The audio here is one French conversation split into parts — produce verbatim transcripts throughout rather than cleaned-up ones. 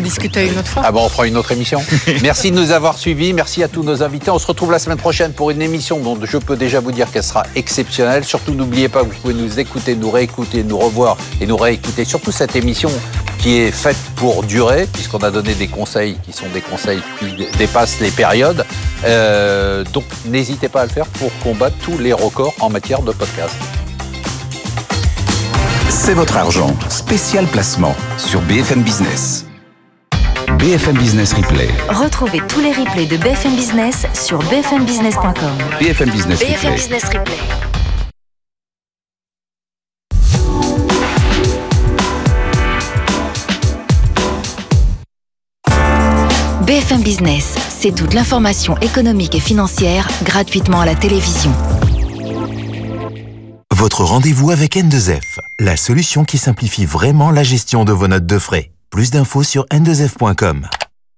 discuter une autre fois. Ah bon, on fera une autre émission. Merci de nous avoir suivis. Merci à tous nos invités. On se retrouve la semaine prochaine pour une émission dont je peux déjà vous dire qu'elle sera exceptionnelle. Surtout, n'oubliez pas que vous pouvez nous écouter, nous réécouter, nous revoir et nous réécouter. Surtout cette émission qui est faite pour durer, puisqu'on a donné des conseils qui sont des conseils qui dépassent les périodes. Euh, donc, n'hésitez pas à le faire pour combattre tous les records en matière de podcast. C'est votre argent. Spécial placement sur B F M Business. B F M Business Replay. Retrouvez tous les replays de B F M Business sur b f m business point com. B F M Business B F M Replay. Business Replay. B F M Business, c'est toute l'information économique et financière gratuitement à la télévision. Votre rendez-vous avec N deux F, la solution qui simplifie vraiment la gestion de vos notes de frais. Plus d'infos sur n deux f point com.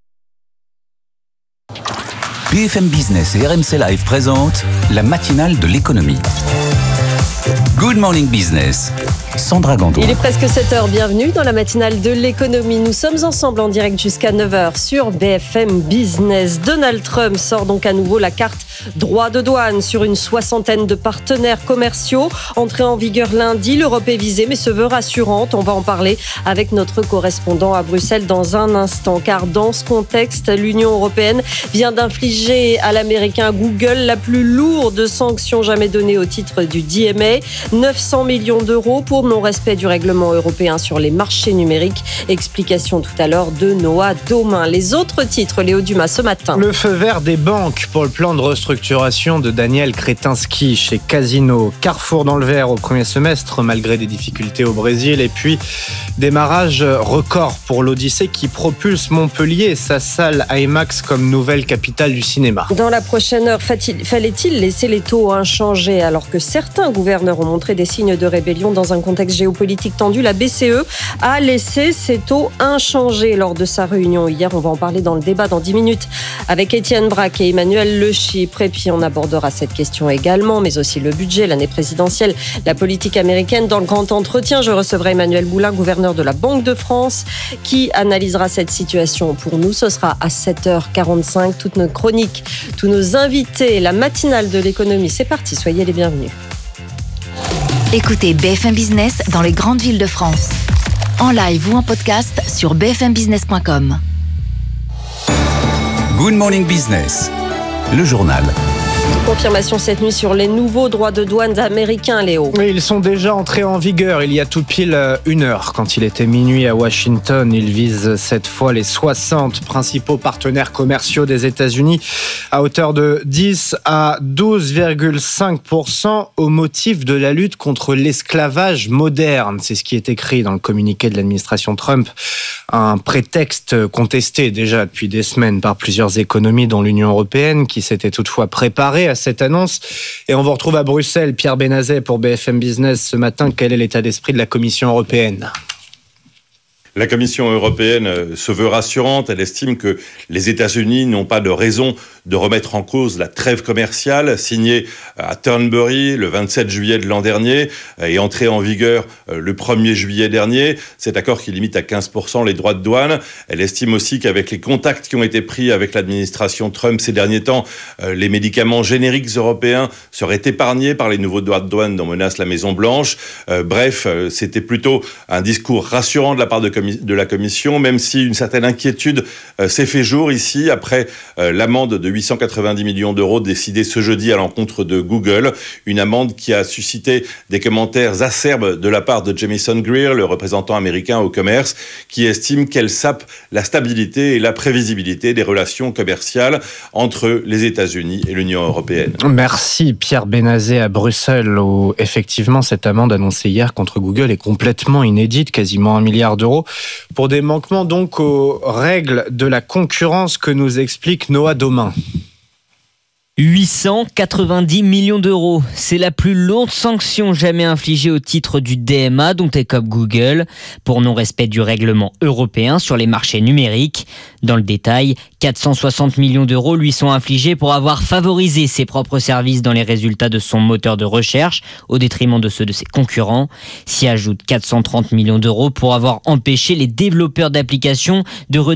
B F M Business et R M C Live présentent la matinale de l'économie. Good Morning Business. Sandra Gandoin. Il est presque sept heures, bienvenue dans la matinale de l'économie. Nous sommes ensemble en direct jusqu'à neuf heures sur B F M Business. Donald Trump sort donc à nouveau la carte droit de douane sur une soixantaine de partenaires commerciaux. Entrée en vigueur lundi, l'Europe est visée mais se veut rassurante. On va en parler avec notre correspondant à Bruxelles dans un instant. Car dans ce contexte, l'Union européenne vient d'infliger à l'américain Google la plus lourde sanction jamais donnée au titre du D M A. neuf cents millions d'euros pour non-respect du règlement européen sur les marchés numériques. Explication tout à l'heure de Noah Domain. Les autres titres, Léo Dumas, ce matin. Le feu vert des banques pour le plan de restructuration de Daniel Kretinsky chez Casino. Carrefour dans le vert au premier semestre, malgré des difficultés au Brésil. Et puis, démarrage record pour l'Odyssée qui propulse Montpellier et sa salle IMAX comme nouvelle capitale du cinéma. Dans la prochaine heure, fallait-il laisser les taux inchangés alors que certains gouverneurs ont montré des signes de rébellion dans un contexte géopolitique tendu? La B C E a laissé ses taux inchangés lors de sa réunion hier. On va en parler dans le débat dans dix minutes avec Étienne Braque et Emmanuel Le Chypre. Et puis on abordera cette question également, mais aussi le budget, l'année présidentielle, la politique américaine. Dans le grand entretien, je recevrai Emmanuel Boulin, gouverneur de la Banque de France, qui analysera cette situation pour nous. Ce sera à sept heures quarante-cinq. Toutes nos chroniques, tous nos invités, la matinale de l'économie. C'est parti, soyez les bienvenus. Écoutez B F M Business dans les grandes villes de France. En live ou en podcast sur b f m business point com. Good Morning Business. Le journal. Confirmation cette nuit sur les nouveaux droits de douane américains, Léo. Oui, ils sont déjà entrés en vigueur il y a tout pile une heure. Quand il était minuit à Washington, ils visent cette fois les soixante principaux partenaires commerciaux des États-Unis à hauteur de dix à douze virgule cinq pour cent au motif de la lutte contre l'esclavage moderne. C'est ce qui est écrit dans le communiqué de l'administration Trump. Un prétexte contesté déjà depuis des semaines par plusieurs économies, dont l'Union européenne, qui s'était toutefois préparée à cette annonce. Et on vous retrouve à Bruxelles, Pierre Benazet pour B F M Business ce matin. Quel est l'état d'esprit de la Commission européenne ? La Commission européenne se veut rassurante. Elle estime que les États-Unis n'ont pas de raison de remettre en cause la trêve commerciale signée à Turnberry le vingt-sept juillet de l'an dernier et entrée en vigueur le premier juillet dernier. Cet accord qui limite à quinze pour cent les droits de douane. Elle estime aussi qu'avec les contacts qui ont été pris avec l'administration Trump ces derniers temps, les médicaments génériques européens seraient épargnés par les nouveaux droits de douane dont menace la Maison-Blanche. Bref, c'était plutôt un discours rassurant de la part de de la Commission, même si une certaine inquiétude euh, s'est fait jour ici après euh, l'amende de huit cent quatre-vingt-dix millions d'euros décidée ce jeudi à l'encontre de Google. Une amende qui a suscité des commentaires acerbes de la part de Jamieson Greer, le représentant américain au commerce, qui estime qu'elle sape la stabilité et la prévisibilité des relations commerciales entre les États-Unis et l'Union européenne. Merci Pierre Benazet à Bruxelles, où effectivement cette amende annoncée hier contre Google est complètement inédite, quasiment un milliard d'euros. Pour des manquements donc aux règles de la concurrence que nous explique Noah Domain. huit cent quatre-vingt-dix millions d'euros. C'est la plus lourde sanction jamais infligée au titre du D M A dont écope Google pour non-respect du règlement européen sur les marchés numériques. Dans le détail, quatre cent soixante millions d'euros lui sont infligés pour avoir favorisé ses propres services dans les résultats de son moteur de recherche au détriment de ceux de ses concurrents. S'y ajoutent quatre cent trente millions d'euros pour avoir empêché les développeurs d'applications de